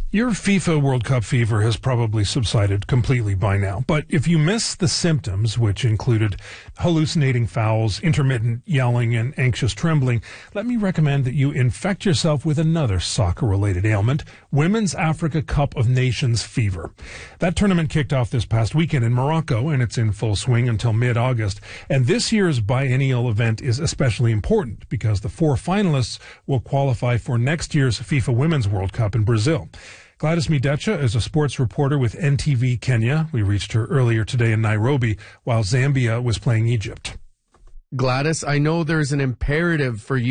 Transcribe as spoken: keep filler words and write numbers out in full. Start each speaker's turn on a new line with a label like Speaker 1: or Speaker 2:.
Speaker 1: Your FIFA World Cup fever has probably subsided completely by now, but if you miss the symptoms, which included hallucinating fouls, intermittent yelling, and anxious trembling, let me recommend that you infect yourself with another soccer-related ailment, Women's Africa Cup of Nations fever. That tournament kicked off this past weekend in Morocco, and it's in full swing until mid-August. And this year's biennial event is especially important because the four finalists will qualify for next year's FIFA Women's World Cup in Brazil. Gladys Midecha is a sports reporter with N T V Kenya. We reached her earlier today in Nairobi while Zambia was playing Egypt.
Speaker 2: Gladys, I know there's an imperative for you